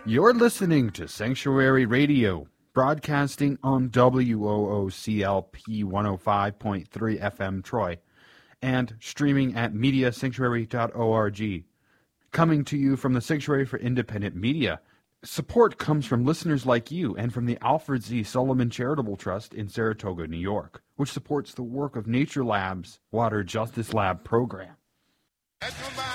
You're listening to Sanctuary Radio, broadcasting on WOOCLP 105.3 FM Troy, and streaming at mediasanctuary.org. Coming to you from the Sanctuary for Independent Media. Support comes from listeners like you and from the Alfred Z. Solomon Charitable Trust in Saratoga, New York, which supports the work of Nature Lab's Water Justice Lab program. That's